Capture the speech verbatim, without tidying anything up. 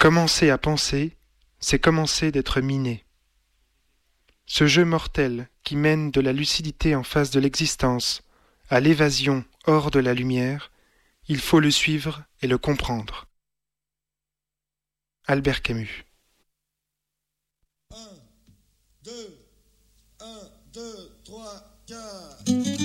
Commencer à penser, c'est commencer d'être miné. Ce jeu mortel qui mène de la lucidité en face de l'existence à l'évasion hors de la lumière, il faut le suivre et le comprendre. Albert Camus. un, deux, un, deux, trois, quatre.